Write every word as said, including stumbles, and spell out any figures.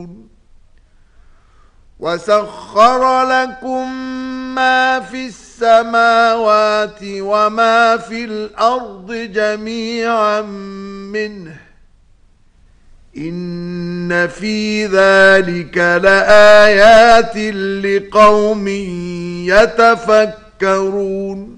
وسخر لكم ما في السماوات وما في الأرض جميعا منه إن في ذلك لآيات لقوم يتفكرون